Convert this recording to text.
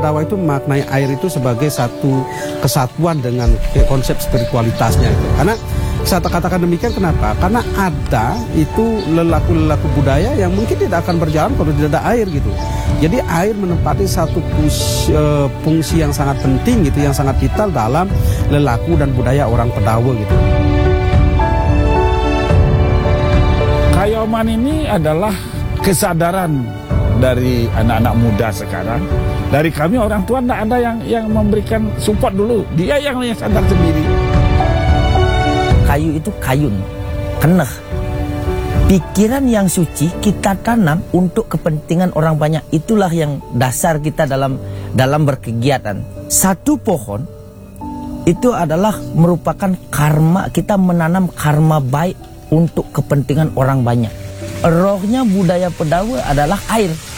Padawa itu maknai air itu sebagai satu kesatuan dengan konsep spiritualitasnya itu. Karena saya katakan demikian kenapa? Karena ada itu lelaku-lelaku budaya yang mungkin tidak akan berjalan kalau tidak ada air gitu. Jadi air menempati satu fungsi yang sangat penting gitu, yang sangat vital dalam lelaku dan budaya orang Padawa gitu. Kayoman ini adalah kesadaran dari anak-anak muda sekarang. Dari kami orang tua tidak ada yang memberikan support dulu. Dia yang sadar sendiri. Kayu itu kayun, keneh. Pikiran yang suci kita tanam untuk kepentingan orang banyak. Itulah yang dasar kita dalam berkegiatan. Satu pohon itu adalah merupakan karma, kita menanam karma baik untuk kepentingan orang banyak. Rohnya budaya Padawa adalah air.